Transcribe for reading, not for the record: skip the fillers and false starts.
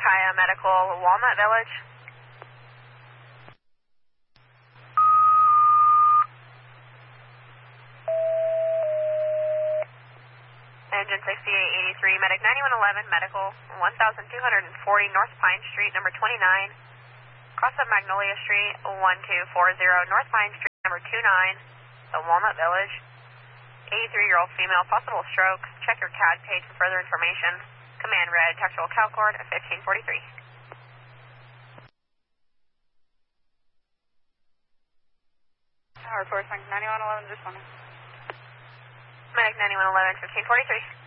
Ukiah Medical, Walnut Village. Engine 6883, Medic 9111, Medical, 1240 North Pine Street, number 29. Cross up Magnolia Street, 1240 North Pine Street, number 29, the Walnut Village. 83-year-old female, possible stroke. Check your CAD page for further information. Command red, textual CalCord at 1543. Tower Force, 9111, just one. Medic 9111, 1543.